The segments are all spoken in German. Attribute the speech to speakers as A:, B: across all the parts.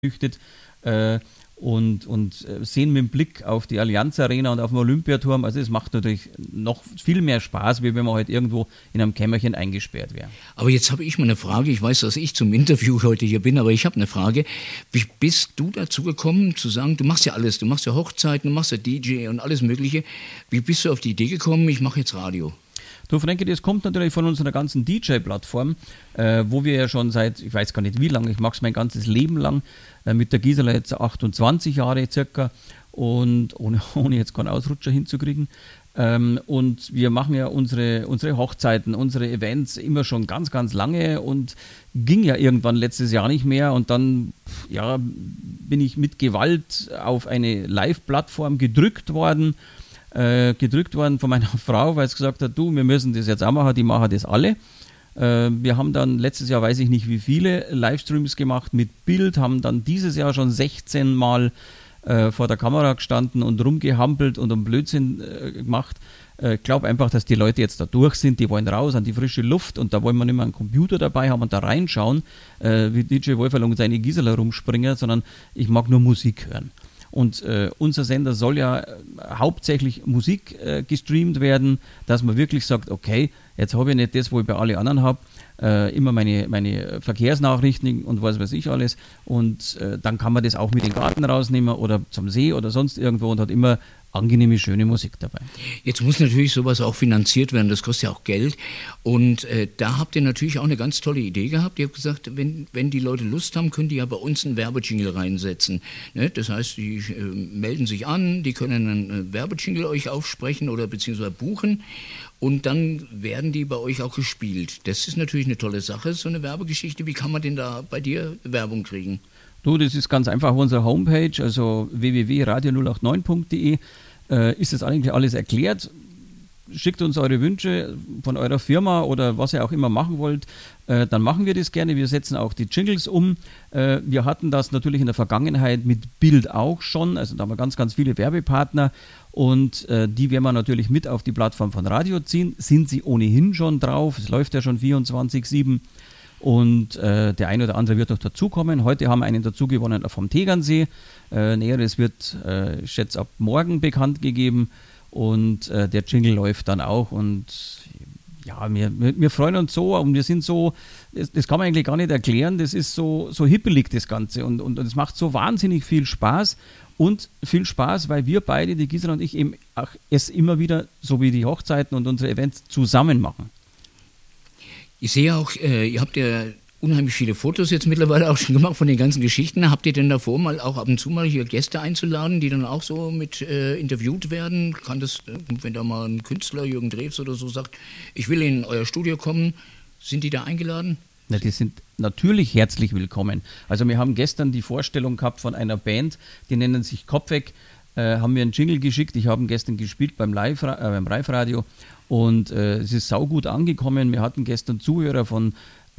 A: geflüchtet und sehen mit dem Blick auf die Allianz Arena und auf den Olympiaturm. Also es macht natürlich noch viel mehr Spaß, wie wenn man halt irgendwo in einem Kämmerchen eingesperrt wäre.
B: Aber jetzt habe ich mal eine Frage. Ich weiß, dass ich zum Interview heute hier bin, aber ich habe eine Frage. Wie bist du dazu gekommen, zu sagen, du machst ja alles, du machst ja Hochzeiten, du machst ja DJ und alles Mögliche. Wie bist du auf die Idee gekommen, ich mache jetzt Radio?
A: Du, Frankie, das kommt natürlich von unserer ganzen DJ-Plattform, wo wir ja schon seit, ich weiß gar nicht wie lange, ich mache es mein ganzes Leben lang, mit der Gisela jetzt 28 Jahre circa und ohne jetzt keinen Ausrutscher hinzukriegen. Und wir machen ja unsere Hochzeiten, unsere Events immer schon ganz, ganz lange und ging ja irgendwann letztes Jahr nicht mehr und dann bin ich mit Gewalt auf eine Live-Plattform gedrückt worden von meiner Frau, weil sie gesagt hat, du, wir müssen das jetzt auch machen, die machen das alle. Wir haben dann letztes Jahr, weiß ich nicht wie viele Livestreams gemacht mit Bild, haben dann dieses Jahr schon 16 Mal vor der Kamera gestanden und rumgehampelt und einen Blödsinn gemacht. Ich glaube einfach, dass die Leute jetzt da durch sind, die wollen raus an die frische Luft und da wollen wir nicht mehr einen Computer dabei haben und da reinschauen, wie DJ Wolferl und seine Gisela rumspringen, sondern ich mag nur Musik hören. Und unser Sender soll ja hauptsächlich Musik gestreamt werden, dass man wirklich sagt, okay, jetzt habe ich nicht das, wo ich bei allen anderen habe, immer meine Verkehrsnachrichten und was weiß ich alles. Und dann kann man das auch mit in den Garten rausnehmen oder zum See oder sonst irgendwo und hat immer angenehme, schöne Musik dabei.
B: Jetzt muss natürlich sowas auch finanziert werden, das kostet ja auch Geld. Und da habt ihr natürlich auch eine ganz tolle Idee gehabt. Ihr habt gesagt, wenn die Leute Lust haben, können die ja bei uns einen Werbejingle reinsetzen. Ne? Das heißt, die melden sich an, die können einen Werbejingle euch aufsprechen oder beziehungsweise buchen und dann werden die bei euch auch gespielt. Das ist natürlich eine tolle Sache, so eine Werbegeschichte. Wie kann man denn da bei dir Werbung kriegen?
A: Du, das ist ganz einfach auf unserer Homepage, also www.radio089.de ist das eigentlich alles erklärt. Schickt uns eure Wünsche von eurer Firma oder was ihr auch immer machen wollt, dann machen wir das gerne. Wir setzen auch die Jingles um. Wir hatten das natürlich in der Vergangenheit mit Bild auch schon, also da haben wir ganz, ganz viele Werbepartner und die werden wir natürlich mit auf die Plattform von Radio ziehen. Sind sie ohnehin schon drauf, es läuft ja schon 24/7. Und der eine oder andere wird noch dazukommen. Heute haben wir einen dazu gewonnen vom Tegernsee. Näheres wird, ich schätze, ab morgen bekannt gegeben. Und der Jingle läuft dann auch. Und ja, wir freuen uns so und wir sind so, das kann man eigentlich gar nicht erklären, das ist so hippelig das Ganze. Und es macht so wahnsinnig viel Spaß. Und viel Spaß, weil wir beide, die Gisela und ich, eben auch es immer wieder, so wie die Hochzeiten und unsere Events, zusammen machen.
B: Ich sehe auch, ihr habt ja unheimlich viele Fotos jetzt mittlerweile auch schon gemacht von den ganzen Geschichten. Habt ihr denn davor mal auch ab und zu mal hier Gäste einzuladen, die dann auch so mit interviewt werden? Kann das, wenn da mal ein Künstler, Jürgen Drews oder so sagt, ich will in euer Studio kommen, sind die da eingeladen?
A: Na, die sind natürlich herzlich willkommen. Also wir haben gestern die Vorstellung gehabt von einer Band, die nennen sich Kopfweg, haben mir einen Jingle geschickt. Ich habe ihn gestern gespielt beim Live-Radio. Und es ist saugut angekommen. Wir hatten gestern Zuhörer von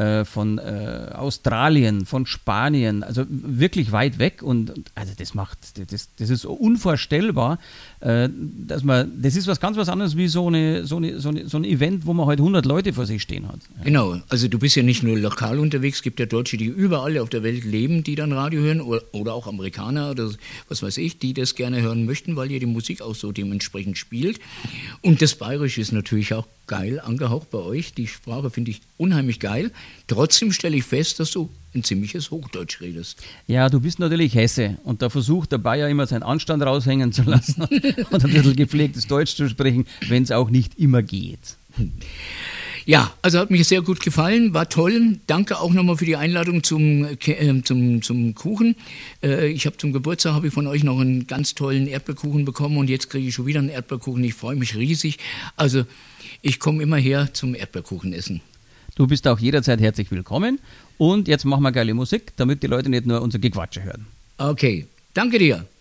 A: Australien, von Spanien, also wirklich weit weg. Und also das ist so unvorstellbar, dass das ist ganz was anderes wie so ein Event, wo man halt 100 Leute vor sich stehen hat. Ja.
B: Genau, also du bist ja nicht nur lokal unterwegs, es gibt ja Deutsche, die überall auf der Welt leben, die dann Radio hören oder auch Amerikaner oder was weiß ich, die das gerne hören möchten, weil ihr die Musik auch so dementsprechend spielt. Und das Bayerische ist natürlich auch geil angehaucht bei euch. Die Sprache finde ich unheimlich geil. Trotzdem stelle ich fest, dass du ein ziemliches Hochdeutsch redest.
A: Ja, du bist natürlich Hesse und da versucht der Bayer immer seinen Anstand raushängen zu lassen und ein bisschen gepflegtes Deutsch zu sprechen, wenn es auch nicht immer geht.
B: Ja, also hat mir sehr gut gefallen, war toll. Danke auch nochmal für die Einladung zum Kuchen. Ich habe zum Geburtstag habe ich von euch noch einen ganz tollen Erdbeerkuchen bekommen und jetzt kriege ich schon wieder einen Erdbeerkuchen. Ich freue mich riesig. Also ich komme immer her zum Erdbeerkuchen essen.
A: Du bist auch jederzeit herzlich willkommen und jetzt machen wir geile Musik, damit die Leute nicht nur unser Gequatsche hören.
B: Okay, danke dir.